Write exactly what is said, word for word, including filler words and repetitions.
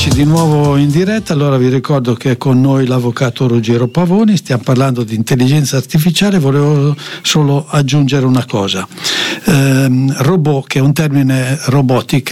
Eccoci di nuovo in diretta. Allora vi ricordo che è con noi l'avvocato Ruggero Pavoni, stiamo parlando di intelligenza artificiale. Volevo solo aggiungere una cosa, ehm, robot, che è un termine robotic